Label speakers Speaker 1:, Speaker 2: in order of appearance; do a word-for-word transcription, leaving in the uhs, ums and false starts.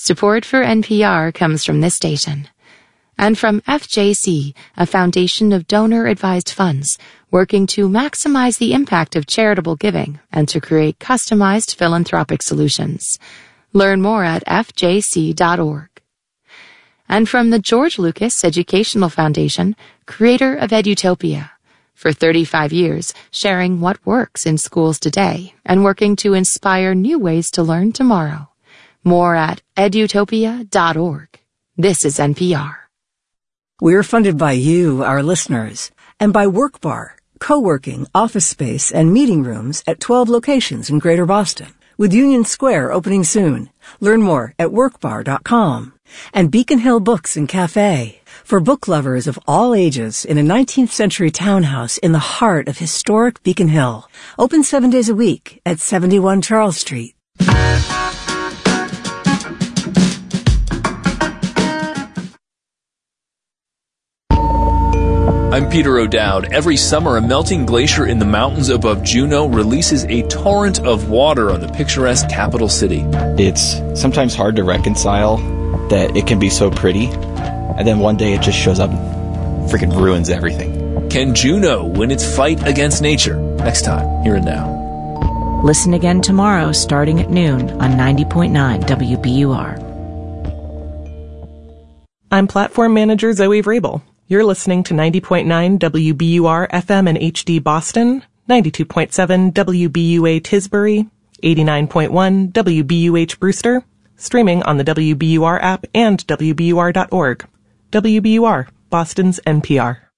Speaker 1: Support for N P R comes from this station. And from F J C, a foundation of donor-advised funds, working to maximize the impact of charitable giving and to create customized philanthropic solutions. Learn more at f j c dot org. And from the George Lucas Educational Foundation, creator of Edutopia. For thirty-five years, sharing what works in schools today and working to inspire new ways to learn tomorrow. More at edutopia dot org. This is N P R.
Speaker 2: We're funded by you, our listeners, and by WorkBar, co-working, office space, and meeting rooms at twelve locations in Greater Boston, with Union Square opening soon. Learn more at work bar dot com. And Beacon Hill Books and Cafe, for book lovers of all ages in a nineteenth century townhouse in the heart of historic Beacon Hill. Open seven days a week at seventy-one Charles Street.
Speaker 3: I'm Peter O'Dowd. Every summer, a melting glacier in the mountains above Juneau releases a torrent of water on the picturesque capital city.
Speaker 4: It's sometimes hard to reconcile that it can be so pretty, and then one day it just shows up and freaking ruins everything.
Speaker 3: Can Juneau win its fight against nature? Next time, here and now.
Speaker 5: Listen again tomorrow starting at noon on ninety point nine W B U R.
Speaker 6: I'm Platform Manager Zoe Vrabel. You're listening to ninety point nine W B U R F M and H D Boston, ninety-two point seven W B U A Tisbury, eighty-nine point one W B U H Brewster, streaming on the W B U R app and W B U R dot org. W B U R, Boston's N P R.